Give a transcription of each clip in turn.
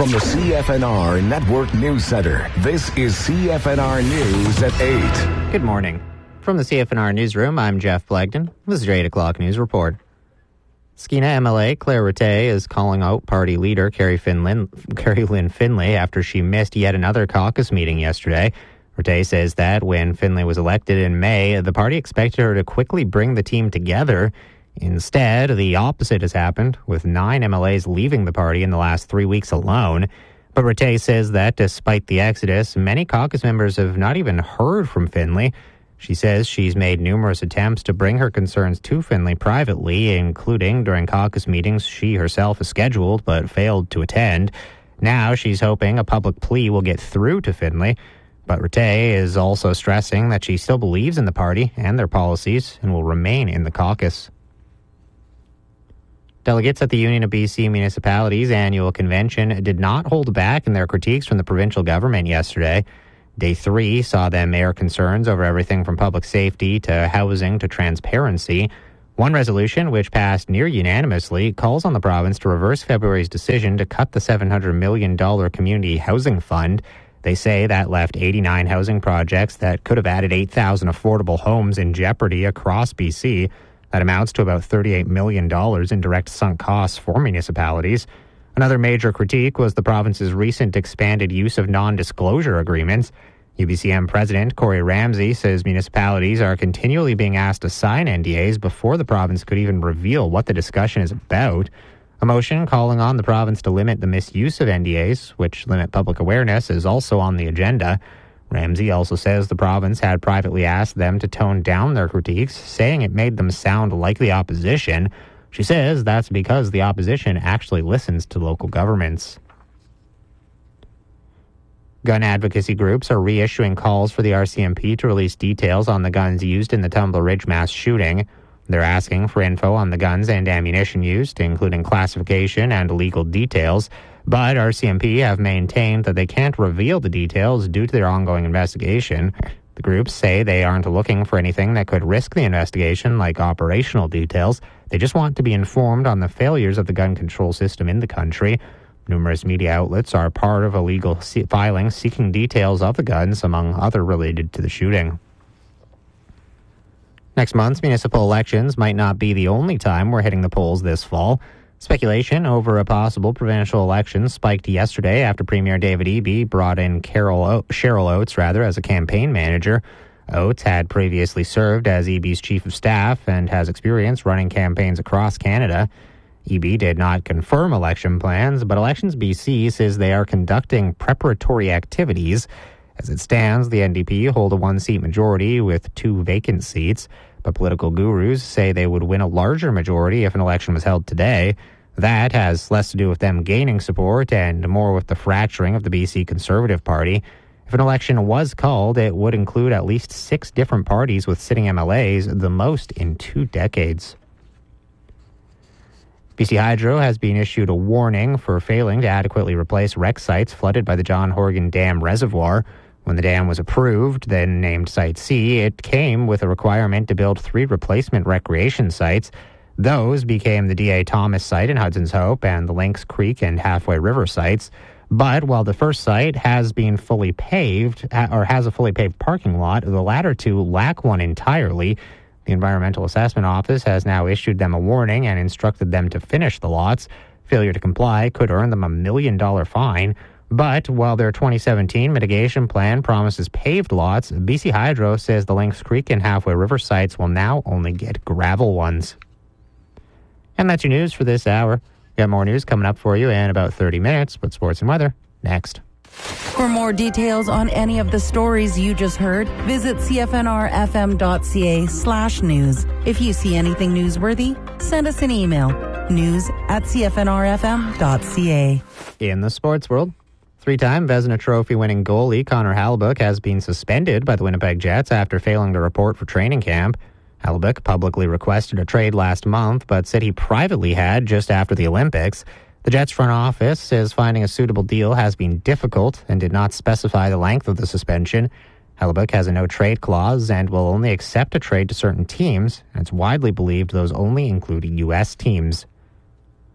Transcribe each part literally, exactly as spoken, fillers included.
From the C F N R Network News Center, this is C F N R News at eight. Good morning. From the C F N R Newsroom, I'm Jeff Blagden. This is your eight o'clock news report. Skeena M L A Claire Rattay is calling out party leader Carrie, Finlin, Carrie Lynn Finlay after she missed yet another caucus meeting yesterday. Rattay says that when Finlay was elected in May, the party expected her to quickly bring the team together. Instead, the opposite has happened, with nine M L As leaving the party in the last three weeks alone. But Rattay says that despite the exodus, many caucus members have not even heard from Finlay. She says she's made numerous attempts to bring her concerns to Finlay privately, including during caucus meetings she herself has scheduled but failed to attend. Now she's hoping a public plea will get through to Finlay. But Rattay is also stressing that she still believes in the party and their policies and will remain in the caucus. Delegates at the Union of B C Municipalities annual convention did not hold back in their critiques from the provincial government yesterday. Day three saw them air concerns over everything from public safety to housing to transparency. One resolution, which passed near unanimously, calls on the province to reverse February's decision to cut the seven hundred million dollars community housing fund. They say that left eighty-nine housing projects that could have added eight thousand affordable homes in jeopardy across B C. That amounts to about thirty-eight million dollars in direct sunk costs for municipalities. Another major critique was the province's recent expanded use of non-disclosure agreements. U B C M President Corey Ramsey says municipalities are continually being asked to sign N D As before the province could even reveal what the discussion is about. A motion calling on the province to limit the misuse of N D As, which limit public awareness, is also on the agenda. Ramsey also says the province had privately asked them to tone down their critiques, saying it made them sound like the opposition. She says that's because the opposition actually listens to local governments. Gun advocacy groups are reissuing calls for the R C M P to release details on the guns used in the Tumbler Ridge mass shooting. They're asking for info on the guns and ammunition used, including classification and legal details. But R C M P have maintained that they can't reveal the details due to their ongoing investigation. The groups say they aren't looking for anything that could risk the investigation, like operational details. They just want to be informed on the failures of the gun control system in the country. Numerous media outlets are part of a legal filing seeking details of the guns, among other related to the shooting. Next month's municipal elections might not be the only time we're hitting the polls this fall. Speculation over a possible provincial election spiked yesterday after Premier David Eby brought in Carol o- Cheryl Oates rather as a campaign manager. Oates had previously served as Eby's chief of staff and has experience running campaigns across Canada. Eby did not confirm election plans, but Elections B C says they are conducting preparatory activities. As it stands, the N D P hold a one-seat majority with two vacant seats, but political gurus say they would win a larger majority if an election was held today. That has less to do with them gaining support and more with the fracturing of the B C Conservative Party. If an election was called, it would include at least six different parties with sitting M L As, the most in two decades. B C Hydro has been issued a warning for failing to adequately replace wreck sites flooded by the John Horgan Dam Reservoir. When the dam was approved, then named Site C, it came with a requirement to build three replacement recreation sites. Those became the D A Thomas site in Hudson's Hope and the Lynx Creek and Halfway River sites. But while the first site has been fully paved, or has a fully paved parking lot, the latter two lack one entirely. The Environmental Assessment Office has now issued them a warning and instructed them to finish the lots. Failure to comply could earn them a million dollar fine. But while their twenty seventeen mitigation plan promises paved lots, B C Hydro says the Lynx Creek and Halfway River sites will now only get gravel ones. And that's your news for this hour. Got more news coming up for you in about thirty minutes, but sports and weather next. For more details on any of the stories you just heard, visit cfnrfm.ca slash news. If you see anything newsworthy, send us an email. News at cfnrfm.ca. In the sports world, three-time Vezina Trophy winning goalie Connor Hellebuyck has been suspended by the Winnipeg Jets after failing to report for training camp. Hellebuyck publicly requested a trade last month, but said he privately had just after the Olympics. The Jets front office says finding a suitable deal has been difficult and did not specify the length of the suspension. Hellebuyck has a no-trade clause and will only accept a trade to certain teams, and it's widely believed those only include U S teams.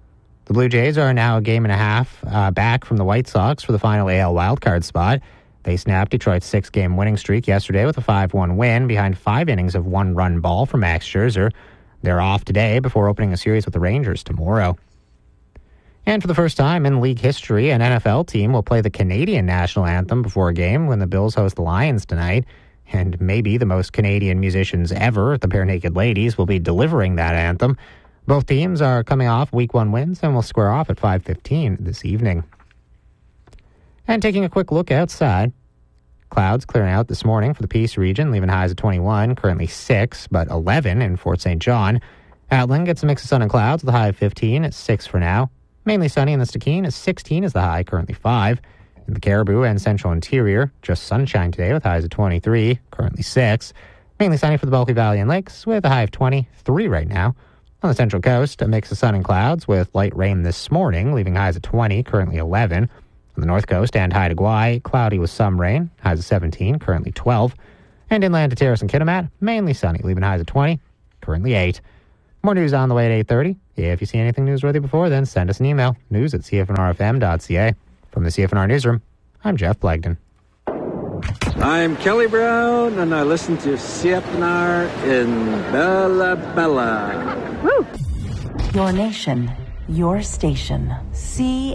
The Blue Jays are now a game and a half uh, back from the White Sox for the final A L wildcard spot. They snapped Detroit's six-game winning streak yesterday with a five one win behind five innings of one-run ball from Max Scherzer. They're off today before opening a series with the Rangers tomorrow. And for the first time in league history, an N F L team will play the Canadian national anthem before a game when the Bills host the Lions tonight. And maybe the most Canadian musicians ever, the Bare Naked Ladies, will be delivering that anthem. Both teams are coming off week one wins and will square off at five fifteen this evening. And taking a quick look outside, clouds clearing out this morning for the Peace region, leaving highs at twenty-one, currently six, but eleven in Fort Saint John. Outland gets a mix of sun and clouds with a high of fifteen at six for now. Mainly sunny in the Stikine at sixteen is the high, currently five. In the Caribou and Central Interior, just sunshine today with highs of twenty-three, currently six. Mainly sunny for the Bulkley Valley and Lakes with a high of twenty-three right now. On the Central Coast, a mix of sun and clouds with light rain this morning, leaving highs at twenty, currently eleven. On the North Coast and Haida Gwaii, cloudy with some rain, highs of seventeen, currently twelve. And inland to Terrace and Kitimat, mainly sunny, leaving highs at twenty, currently eight. More news on the way at eight thirty. If you see anything newsworthy before then, send us an email, news at c f n r f m dot c a. From the C F N R Newsroom, I'm Jeff Blegden. I'm Kelly Brown, and I listen to C F N R in Bella Bella. Woo! Your nation, your station. C